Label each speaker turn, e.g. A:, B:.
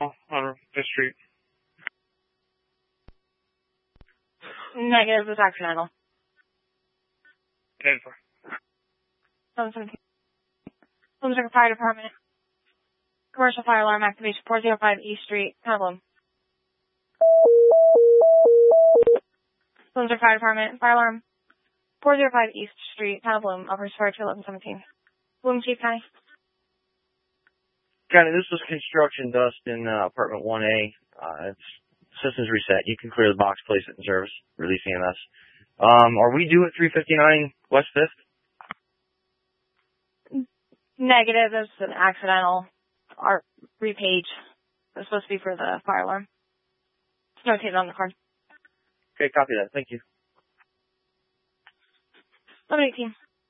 A: accidental on the street.
B: Negative, it was accidental.
A: 10-4.
B: 717. Bloomsburg Fire Department. Commercial fire alarm activation, 405 East Street, Bloom. Bloomsburg Fire Department, fire alarm, 405 East Street, Bloom, offers fire to 1117. Bloom, Chief County.
C: County, this was construction dust in apartment 1A. Systems reset. You can clear the box, place it in service, release EMS. Are we due at 359 West 5th?
B: Negative, this is an accidental repage. It's supposed to be for the fire alarm. It's notated on the card.
C: Okay, copy that. Thank you.
B: 1118.